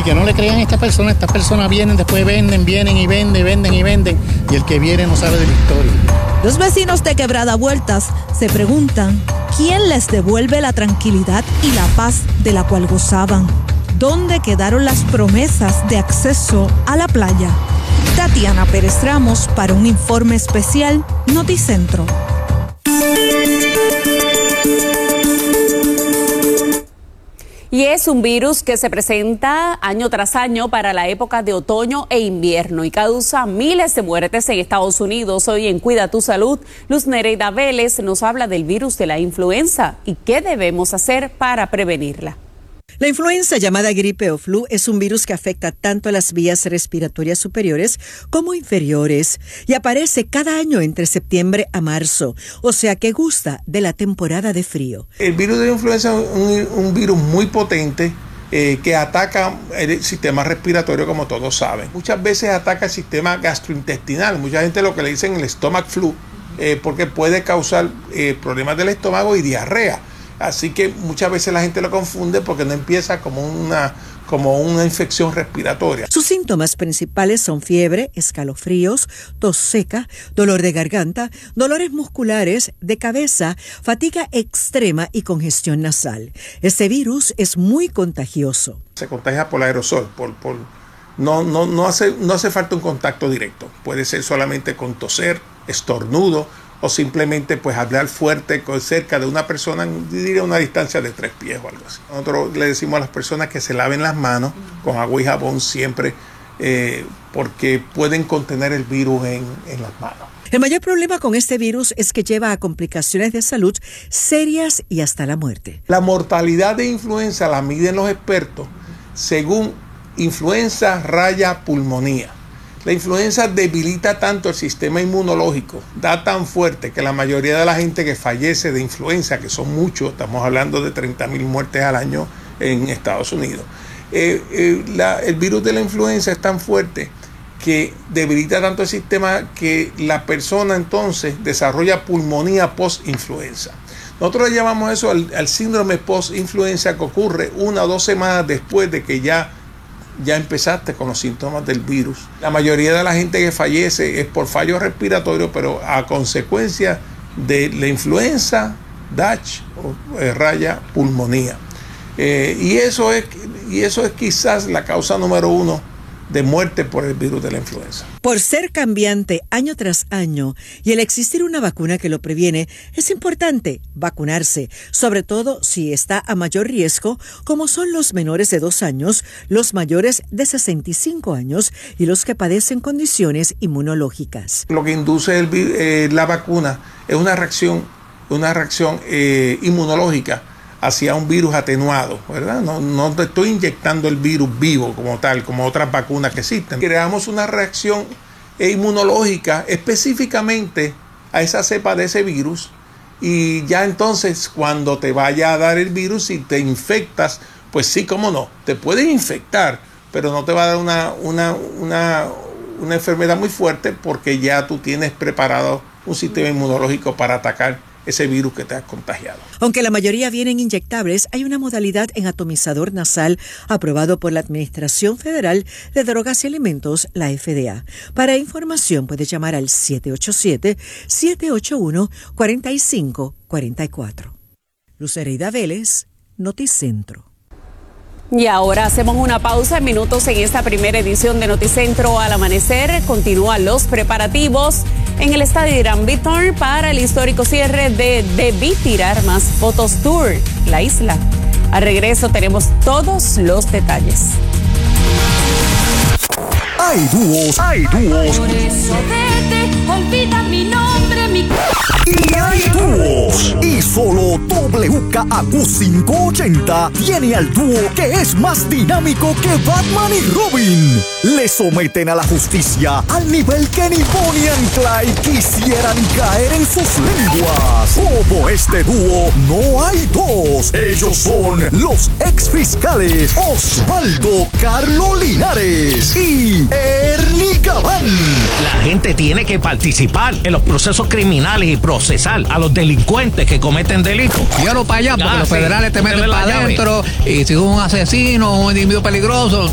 Así que no le crean a estas personas vienen, después vienen y venden, y el que viene no sabe de la historia. Los vecinos de Quebrada Vueltas se preguntan quién les devuelve la tranquilidad y la paz de la cual gozaban. ¿Dónde quedaron las promesas de acceso a la playa? Tatiana Pérez Ramos para un informe especial Noticentro. Y es un virus que se presenta año tras año para la época de otoño e invierno y causa miles de muertes en Estados Unidos. Hoy en Cuida tu Salud, Luz Nereida Vélez nos habla del virus de la influenza y qué debemos hacer para prevenirla. La influenza, llamada gripe o flu, es un virus que afecta tanto a las vías respiratorias superiores como inferiores y aparece cada año entre septiembre a marzo, o sea que gusta de la temporada de frío. El virus de la influenza es un virus muy potente que ataca el sistema respiratorio, como todos saben. Muchas veces ataca el sistema gastrointestinal, mucha gente lo que le dicen el stomach flu, porque puede causar problemas del estómago y diarrea. Así que muchas veces la gente lo confunde porque no empieza como una infección respiratoria. Sus síntomas principales son fiebre, escalofríos, tos seca, dolor de garganta, dolores musculares, de cabeza, fatiga extrema y congestión nasal. Este virus es muy contagioso. Se contagia por aerosol, no hace falta un contacto directo. Puede ser solamente con toser, estornudo, o simplemente pues hablar fuerte cerca de una persona, diría una distancia de 3 pies o algo así. Nosotros le decimos a las personas que se laven las manos con agua y jabón siempre, porque pueden contener el virus en las manos. El mayor problema con este virus es que lleva a complicaciones de salud serias y hasta la muerte. La mortalidad de influenza la miden los expertos según influenza raya pulmonía. La influenza debilita tanto el sistema inmunológico, da tan fuerte que la mayoría de la gente que fallece de influenza, que son muchos, estamos hablando de 30,000 muertes al año en Estados Unidos, el virus de la influenza es tan fuerte que debilita tanto el sistema que la persona entonces desarrolla pulmonía post-influenza. Nosotros le llamamos eso al síndrome post-influenza, que ocurre 1 o 2 semanas después de que ya empezaste con los síntomas del virus. La mayoría de la gente que fallece es por fallo respiratorio, pero a consecuencia de la influenza, DASH o raya pulmonía. Y eso es quizás la causa número 1 de muerte por el virus de la influenza. Por ser cambiante año tras año y el existir una vacuna que lo previene, es importante vacunarse, sobre todo si está a mayor riesgo, como son los menores de 2 años, los mayores de 65 años y los que padecen condiciones inmunológicas. Lo que induce la vacuna es una reacción inmunológica hacia un virus atenuado, ¿verdad? No te estoy inyectando el virus vivo como tal, como otras vacunas que existen. Creamos una reacción inmunológica específicamente a esa cepa de ese virus, y ya entonces cuando te vaya a dar el virus, si te infectas, pues sí, cómo no, te pueden infectar, pero no te va a dar una enfermedad muy fuerte porque ya tú tienes preparado un sistema inmunológico para atacar ese virus que te ha contagiado. Aunque la mayoría vienen inyectables, hay una modalidad en atomizador nasal aprobado por la Administración Federal de Drogas y Alimentos, la FDA. Para información puede llamar al 787-781-4544. Luz Nereida Vélez, Noticentro. Y ahora hacemos una pausa en minutos en esta primera edición de Noticentro al amanecer. Continúan los preparativos en el estadio Irán Bithorn para el histórico cierre de Debí Tirar Más Fotos Tour, la isla. Al regreso tenemos todos los detalles. Hay dúos. Por eso vete, olvida mi nombre, mi... Y hay dúos. Y solo WKAQ580 tiene al dúo que es más dinámico que Batman y Robin. Le someten a la justicia al nivel que ni Bonnie and Clyde quisieran caer en sus lenguas. Como este dúo, no hay dos. Ellos son los exfiscales Osvaldo Carlo Linares y Ernie Gabán. La gente tiene que participar en los procesos criminales y procesar a los delincuentes que cometen delitos. Llévalo para allá porque los federales te meten para adentro y si es un asesino o un individuo peligroso,